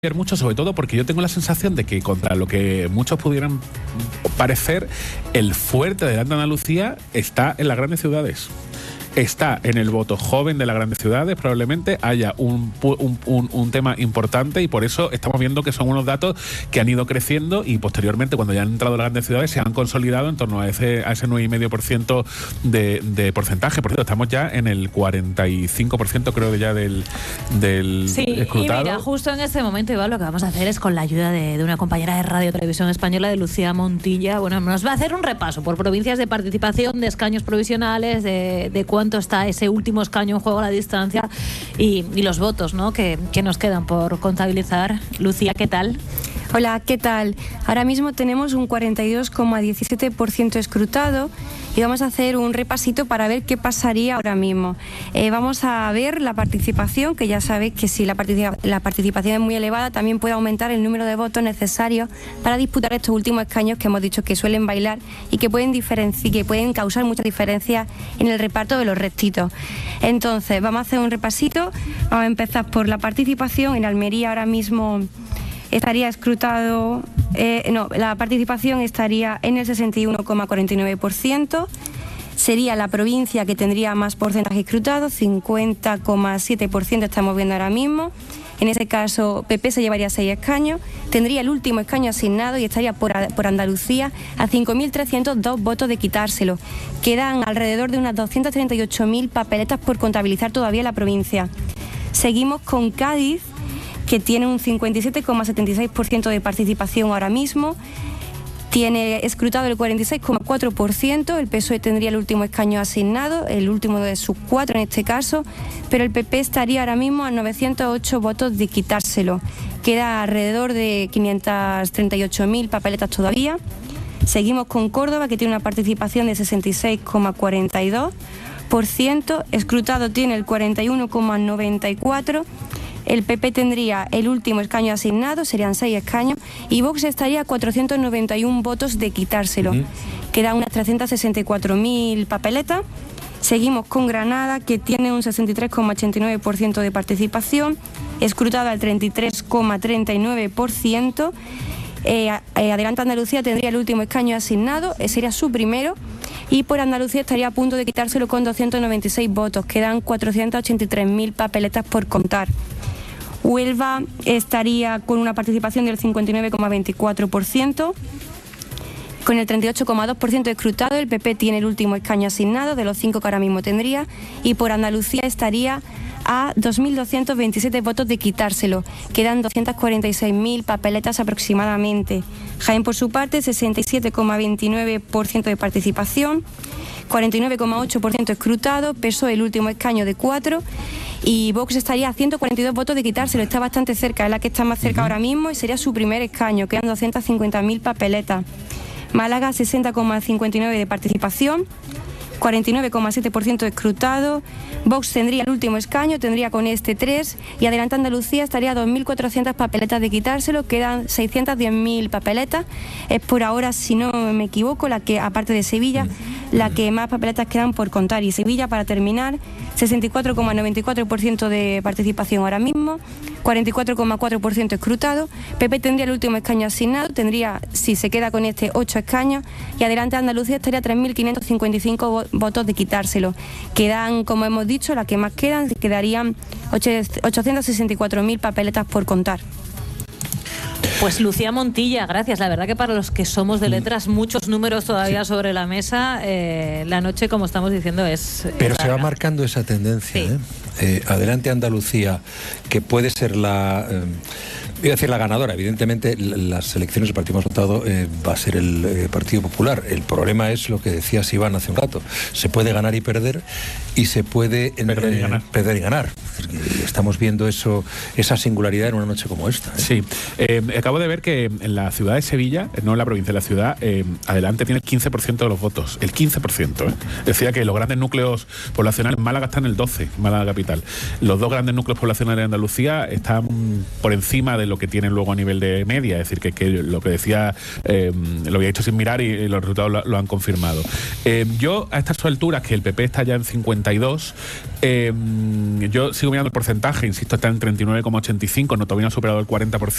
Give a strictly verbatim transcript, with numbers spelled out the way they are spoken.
mucho, sobre todo porque yo tengo la sensación de que contra lo que muchos pudieran parecer, el fuerte de Andalucía está en las grandes ciudades. Está en el voto joven de las grandes ciudades, probablemente haya un, un, un, un tema importante y por eso estamos viendo que son unos datos que han ido creciendo y posteriormente cuando ya han entrado las grandes ciudades se han consolidado en torno a ese, a ese nueve coma cinco por ciento de, de porcentaje. Por cierto, estamos ya en el cuarenta y cinco por ciento creo ya del, del sí, escrutado. Y mira, justo en este momento, Iván, lo que vamos a hacer es con la ayuda de, de una compañera de Radio Televisión Española, de Lucía Montilla, bueno, nos va a hacer un repaso por provincias de participación, de escaños provisionales, de, de cuánto está ese último escaño en juego a la distancia y, y los votos, ¿no?, que, que nos quedan por contabilizar. Lucía, ¿qué tal? Hola, ¿qué tal? Ahora mismo tenemos un cuarenta y dos coma diecisiete por ciento escrutado y vamos a hacer un repasito para ver qué pasaría ahora mismo. Eh, vamos a ver la participación, que ya sabéis que si la, participa la participación es muy elevada, también puede aumentar el número de votos necesarios para disputar estos últimos escaños que hemos dicho que suelen bailar y que pueden, que pueden causar muchas diferencias en el reparto de los restitos. Entonces, vamos a hacer un repasito. Vamos a empezar por la participación. En Almería ahora mismo estaría escrutado, eh, no, la participación estaría en el sesenta y uno coma cuarenta y nueve por ciento. Sería la provincia que tendría más porcentaje escrutado, cincuenta coma siete por ciento estamos viendo ahora mismo. En ese caso, P P se llevaría seis escaños, tendría el último escaño asignado y estaría por, por Andalucía a cinco mil trescientos dos votos de quitárselo. Quedan alrededor de unas doscientas treinta y ocho mil papeletas por contabilizar todavía la provincia. Seguimos con Cádiz, que tiene un cincuenta y siete coma setenta y seis por ciento de participación ahora mismo. Tiene escrutado el cuarenta y seis coma cuatro por ciento, el P S O E tendría el último escaño asignado, el último de sus cuatro en este caso, pero el P P estaría ahora mismo a novecientos ocho votos de quitárselo. Queda alrededor de quinientas treinta y ocho mil papeletas todavía. Seguimos con Córdoba, que tiene una participación de sesenta y seis coma cuarenta y dos por ciento, escrutado tiene el cuarenta y uno coma noventa y cuatro por ciento. El P P tendría el último escaño asignado, serían seis escaños, y Vox estaría a cuatrocientos noventa y uno votos de quitárselo. Uh-huh. Quedan unas trescientas sesenta y cuatro mil papeletas. Seguimos con Granada, que tiene un sesenta y tres coma ochenta y nueve por ciento de participación, escrutada al treinta y tres coma treinta y nueve por ciento. Eh, eh, Adelante Andalucía tendría el último escaño asignado, eh, sería su primero, y por Andalucía estaría a punto de quitárselo con doscientos noventa y seis votos. Quedan cuatrocientas ochenta y tres mil papeletas por contar. Huelva estaría con una participación del cincuenta y nueve coma veinticuatro por ciento. Con el treinta y ocho coma dos por ciento escrutado, el P P tiene el último escaño asignado, de los cinco que ahora mismo tendría, y por Andalucía estaría a dos mil doscientos veintisiete votos de quitárselo. Quedan doscientas cuarenta y seis mil papeletas aproximadamente. Jaén, por su parte, sesenta y siete coma veintinueve por ciento de participación, cuarenta y nueve coma ocho por ciento escrutado, P S O E el último escaño de cuatro, y Vox estaría a ciento cuarenta y dos votos de quitárselo, está bastante cerca, es la que está más cerca uh-huh. ahora mismo y sería su primer escaño, quedan doscientas cincuenta mil papeletas. Málaga, sesenta coma cincuenta y nueve por ciento de participación, cuarenta y nueve coma siete por ciento escrutado, Vox tendría el último escaño, tendría con este tres, y Adelante Andalucía estaría a dos mil cuatrocientas papeletas de quitárselo, quedan seiscientas diez mil papeletas, es por ahora, si no me equivoco, la que, aparte de Sevilla, la que más papeletas quedan por contar. Y Sevilla, para terminar, sesenta y cuatro coma noventa y cuatro por ciento de participación ahora mismo, cuarenta y cuatro coma cuatro por ciento escrutado, P P tendría el último escaño asignado, tendría, si se queda con este, ocho escaños, y Adelante Andalucía estaría a tres mil quinientos cincuenta y cinco votos de quitárselo. Quedan, como hemos dicho, las que más quedan, quedarían ochocientas sesenta y cuatro mil papeletas por contar. Pues Lucía Montilla, gracias. La verdad que para los que somos de letras, muchos números todavía sí. sobre la mesa. Eh, la noche, como estamos diciendo, es... Pero es se va marcando esa tendencia. Sí. ¿eh? Eh, Adelante Andalucía, que puede ser la... Eh, voy a decir la ganadora. Evidentemente, las elecciones del partido más votado eh, va a ser el eh, Partido Popular. El problema es lo que decías, Iván, hace un rato. Se puede ganar y perder, y se puede perder, eh, y, ganar. perder y ganar. Estamos viendo eso, esa singularidad en una noche como esta. ¿eh? Sí. Eh, acabo de ver que en la ciudad de Sevilla, no en la provincia, en la ciudad, eh, Adelante tiene el quince por ciento de los votos. El quince por ciento. ¿eh? Decía que los grandes núcleos poblacionales, Málaga está en el doce, Málaga capital. Los dos grandes núcleos poblacionales de Andalucía están por encima de lo que tienen luego a nivel de media, es decir, que, que lo que decía, eh, lo había hecho sin mirar y, y los resultados lo, lo han confirmado. Eh, yo, a estas alturas, que el P P está ya en cincuenta y dos, eh, yo sigo mirando el porcentaje, insisto, está en treinta y nueve coma ochenta y cinco, no todavía no ha superado el cuarenta por ciento.